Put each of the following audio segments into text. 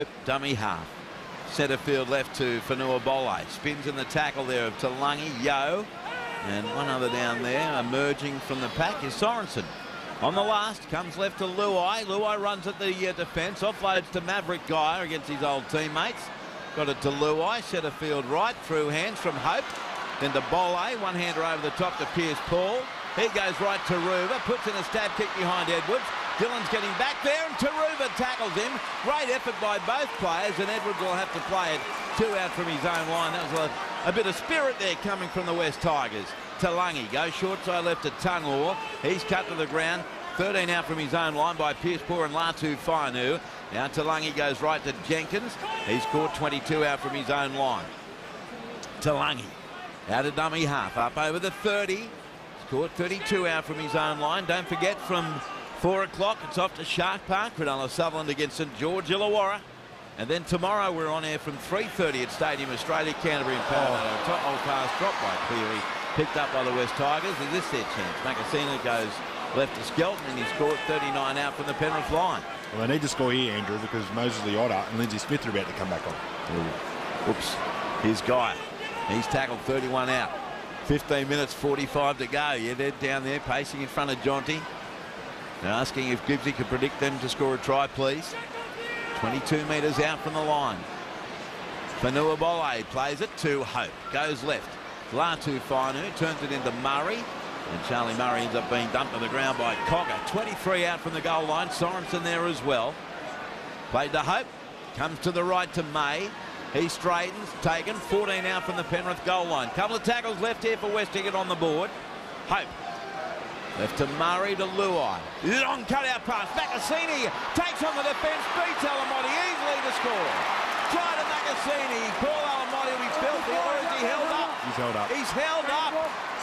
Dummy half. Centre field left to Fanua Bole. Spins in the tackle there of Talangi, Yo. And one other down there. Emerging from the pack is Sorensen. On the last, comes left to Luai. Luai runs at the defence. Offloads to Maverick Geyer against his old teammates. Got it to Luai. Centre field right. Through hands from Hope. Then to Bole. One-hander over the top to Pierce Paul. He goes right to Ruba. Puts in a stab kick behind Edwards. Dillon's getting back there, and Taruba tackles him. Great effort by both players, and Edwards will have to play it 2 out from his own line. That was a bit of spirit there coming from the West Tigers. Talangi goes short side left to Tungor. He's cut to the ground. 13 out from his own line by Pierce Poor and Latu Fainu. Now Talangi goes right to Jenkins. He's scored 22 out from his own line. Talangi out of dummy half, up over the 30. Scored 32 out from his own line. Don't forget, from 4 o'clock, it's off to Shark Park. Cronulla Sutherland against St George Illawarra. And then tomorrow we're on air from 3:30 at Stadium Australia, Canterbury and Parramatta. Top old pass dropped by Cleary, picked up by the West Tigers. Is this their chance? Makasina goes left to Skelton, and he scored 39 out from the Penrith line. Well, they need to score here, Andrew, because Moses Leota and Lindsay Smith are about to come back on. Oops. Here's Guy. He's tackled 31 out. 15 minutes 45 to go. Yeah, they're down there pacing in front of Jonty. They're asking if Gibbsy could predict them to score a try, please. 22 metres out from the line. Fanua Bole plays it to Hope. Goes left. Latu Fainu turns it into Murray. And Charlie Murray ends up being dumped to the ground by Cogger. 23 out from the goal line. Sorensen there as well. Played to Hope. Comes to the right to May. He straightens. Taken. 14 out from the Penrith goal line. Couple of tackles left here for West to get on the board. Hope. Left to Murray to Luai. Long cut-out pass. Makasini takes on the defence. Beats Alamotti easily to score. Try to Makasini. Paul Alamotti will be filthy. Or is he held up? He's held up. He's held up.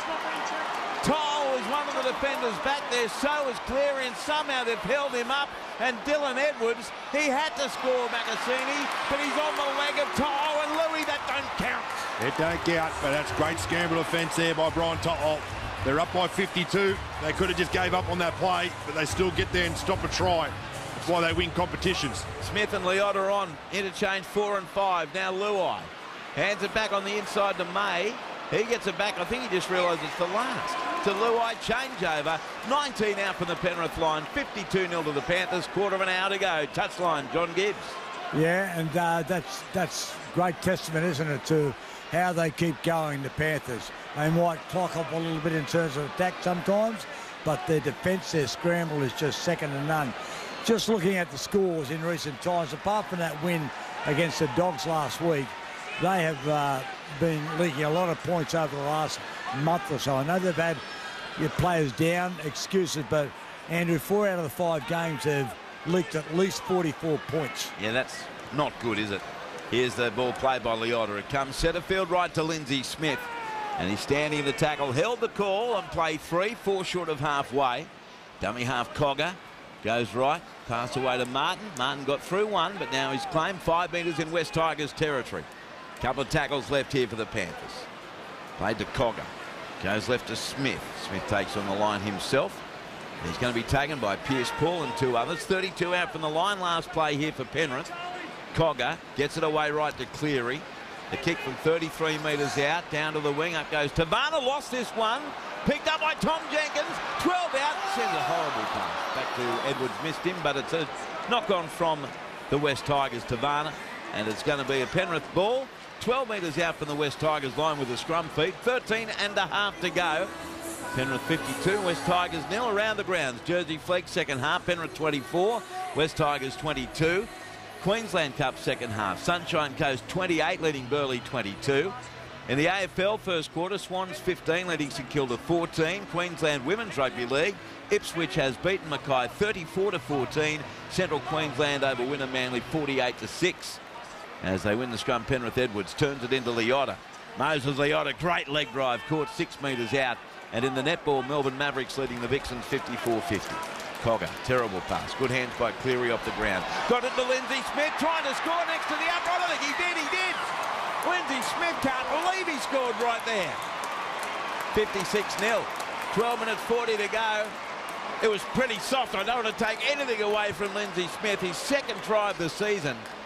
Toll is one of the defenders back there. So is Cleary, and somehow they've held him up. And Dylan Edwards, he had to score Makasini, but he's on the leg of Toll, and Louis, that don't count. It don't count, but that's great scramble offence there by Brian To'o. They're up by 52. They could have just gave up on that play, but they still get there and stop a try. That's why they win competitions. Smith and Leota on. Interchange 4 and 5. Now Luai hands it back on the inside to May. He gets it back. I think he just realised it's the last. To Luai, changeover. 19 out from the Penrith line. 52-0 to the Panthers. Quarter of an hour to go. Touchline, John Gibbs. Yeah, and that's great testament, isn't it, to how they keep going, the Panthers. They might clock up a little bit in terms of attack sometimes, but their defence, their scramble is just second to none. Just looking at the scores in recent times, apart from that win against the Dogs last week, they have been leaking a lot of points over the last month or so. I know they've had your players down, excuses, but Andrew, 4 out of the 5 games have leaked at least 44 points. Yeah, that's not good, is it? Here's the ball played by Leota. It comes centre field right to Lindsay Smith. And he's standing in the tackle, held the call and played 3, 4 short of halfway. Dummy half Cogger goes right, pass away to Martin. Martin got through one, but now he's claimed 5 metres in West Tigers territory. Couple of tackles left here for the Panthers. Played to Cogger. Goes left to Smith. Smith takes on the line himself. He's going to be taken by Pierce Paul and 2 others. 32 out from the line. Last play here for Penrith. Cogger gets it away right to Cleary. The kick from 33 metres out, down to the wing. Up goes Tavana. Lost this one. Picked up by Tom Jenkins. 12 out. Sends a horrible pass. Back to Edwards. Missed him, but it's a knock on from the West Tigers, Tavana. And it's going to be a Penrith ball. 12 metres out from the West Tigers line with the scrum feet. 13 and a half to go. Penrith 52, West Tigers 0 around the grounds. Jersey Flegg second half. Penrith 24, West Tigers 22. Queensland Cup second half. Sunshine Coast 28, leading Burleigh 22. In the AFL first quarter, Swans 15, leading St Kilda 14. Queensland Women's Rugby League, Ipswich has beaten Mackay 34-14. Central Queensland over Winner Manly 48-6. As they win the scrum, Penrith Edwards turns it into Leota. Moses Leota, great leg drive, caught 6 metres out. And in the netball, Melbourne Mavericks leading the Vixens 54-50. Cogger, terrible pass. Good hands by Cleary off the ground. Got it to Lindsay Smith, trying to score next to the upright. I think he did. Lindsay Smith can't believe he scored right there. 56-0. 12 minutes 40 to go. It was pretty soft. I don't want to take anything away from Lindsay Smith. His second try of the season.